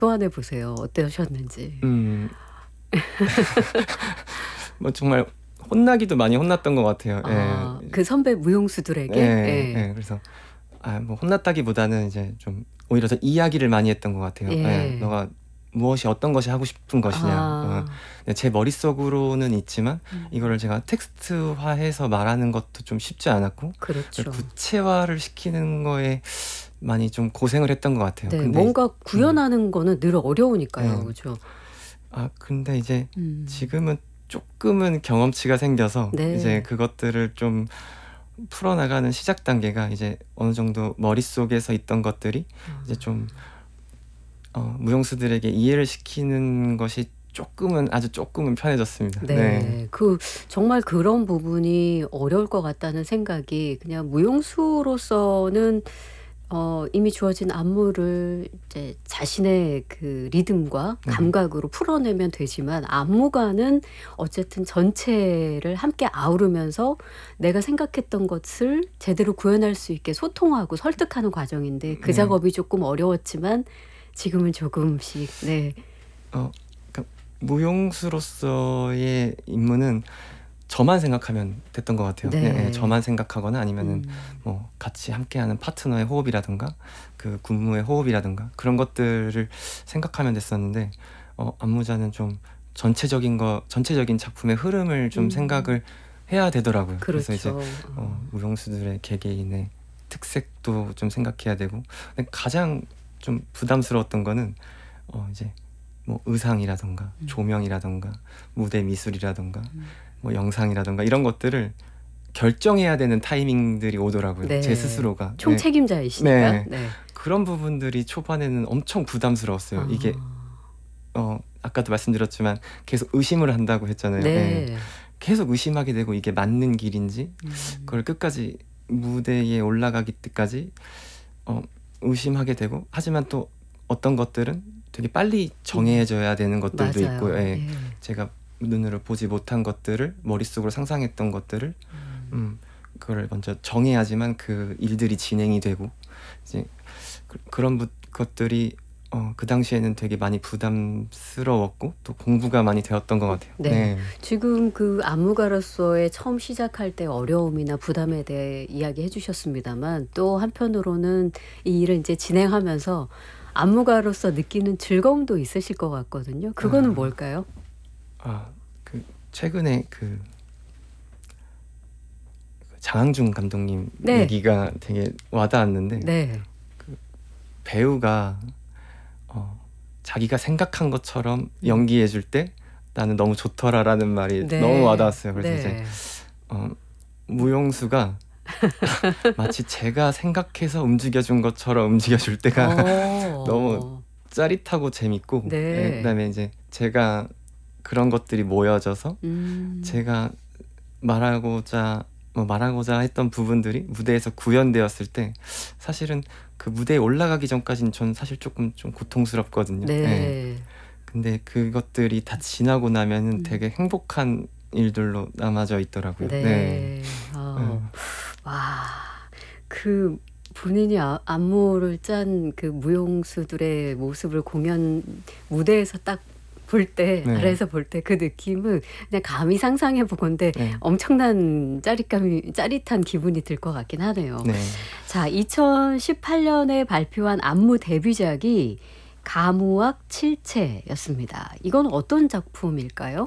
소환해 보세요. 어떠셨는지. 뭐 정말 혼나기도 많이 혼났던 것 같아요. 예. 그 선배 무용수들에게? 예. 예. 그래서 뭐 혼났다기보다는 이제 좀 오히려 더 이야기를 많이 했던 것 같아요. 예. 너가 어떤 것이 하고 싶은 것이냐. 제 머릿속으로는 있지만 이거를 제가 텍스트화해서 말하는 것도 좀 쉽지 않았고, 그렇죠. 구체화를 시키는 거에 많이 좀 고생을 했던 것 같아요. 네, 근데 뭔가 구현하는 거는 늘 어려우니까요. 네. 그렇죠. 근데 이제 지금은 조금은 경험치가 생겨서 네. 이제 그것들을 좀 풀어나가는 시작 단계가 이제 어느 정도 머릿속에서 있던 것들이 이제 좀 무용수들에게 이해를 시키는 것이 아주 조금은 편해졌습니다. 네. 정말 그런 부분이 어려울 것 같다는 생각이, 그냥 무용수로서는 이미 주어진 안무를 이제 자신의 그 리듬과 감각으로 풀어내면 되지만, 안무가는 어쨌든 전체를 함께 아우르면서 내가 생각했던 것을 제대로 구현할 수 있게 소통하고 설득하는 과정인데, 그 작업이 조금 어려웠지만 지금은 조금씩. 네. 그러니까 무용수로서의 임무는 저만 생각하면 됐던 것 같아요. 네. 그냥 저만 생각하거나 아니면은 뭐 같이 함께하는 파트너의 호흡이라든가 그 군무의 호흡이라든가 그런 것들을 생각하면 됐었는데, 안무자는 좀 전체적인 작품의 흐름을 좀 생각을 해야 되더라고요. 그렇죠. 그래서 이제 무용수들의 개개인의 특색도 좀 생각해야 되고, 근데 가장 좀 부담스러웠던 거는 이제 뭐 의상이라던가 조명이라던가 무대 미술이라던가 뭐 영상이라던가 이런 것들을 결정해야 되는 타이밍들이 오더라고요. 네. 제 스스로가. 총책임자이시니까. 네. 그런 부분들이 초반에는 엄청 부담스러웠어요. 이게 아까도 말씀드렸지만 계속 의심을 한다고 했잖아요. 네. 계속 의심하게 되고, 이게 맞는 길인지 그걸 끝까지 무대에 올라가기 때까지 의심하게 되고, 하지만 또 어떤 것들은 되게 빨리 정해져야 되는 것들도 맞아요. 있고요. 네. 제가 눈으로 보지 못한 것들을, 머릿속으로 상상했던 것들을 그걸 먼저 정해야지만 그 일들이 진행이 되고, 이제 그런 것들이 그 당시에는 되게 많이 부담스러웠고 또 공부가 많이 되었던 것 같아요. 네. 지금 그 안무가로서의 처음 시작할 때 어려움이나 부담에 대해 이야기해 주셨습니다만, 또 한편으로는 이 일을 이제 진행하면서 안무가로서 느끼는 즐거움도 있으실 것 같거든요. 그거는 뭘까요? 최근에 장항준 감독님 네. 얘기가 되게 와닿았는데, 네. 배우가 자기가 생각한 것처럼 연기해 줄 때 나는 너무 좋더라라는 말이 너무 와닿았어요. 그래서 이제 무용수가 마치 제가 생각해서 움직여준 것처럼 움직여줄 때가 너무 짜릿하고 재밌고, 그다음에 이제 제가 그런 것들이 모여져서 제가 말하고자 했던 부분들이 무대에서 구현되었을 때, 사실은 그 무대에 올라가기 전까지는 전 사실 조금 좀 고통스럽거든요. 근데 그것들이 다 지나고 나면은 되게 행복한 일들로 남아져 있더라고요. 와, 그 본인이 안무를 짠 그 무용수들의 모습을 공연 무대에서 딱 볼 때, 아래에서 볼 때 그 느낌은 그냥 감히 상상해 보건대 엄청난 짜릿한 기분이 들 것 같긴 하네요. 자, 2018년에 발표한 안무 데뷔작이 가무악 칠채였습니다. 이건 어떤 작품일까요?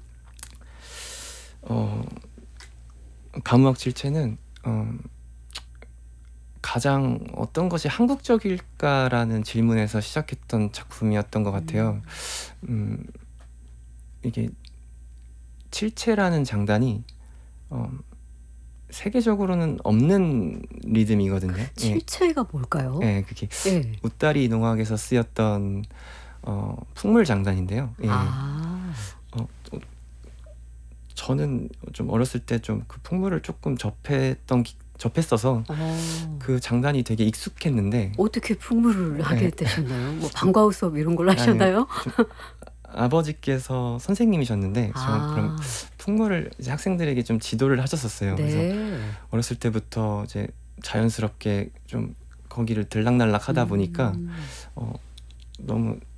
가무악 칠채는 가장 어떤 것이 한국적일까라는 질문에서 시작했던 작품이었던 것 같아요. 이게 칠채라는 장단이 세계적으로는 없는 리듬이거든요. 칠채가 뭘까요? 그게 웃다리 농악에서 쓰였던 풍물 장단인데요. 저는 좀 어렸을 때 좀 그 풍물을 조금 접했어서 그 장단이 되게 익숙했는데. 어떻게 풍물을 하게 되셨나요? 뭐 방과후 수업 이런 걸로 하셨나요? 아버지께서 선생님이셨는데 저는 그럼 풍물을 이제 학생들에게 좀 지도를 하셨었어요. 그래서 어렸을 때부터 이제 자연스럽게 좀 거기를 들락날락 하다 보니까 너무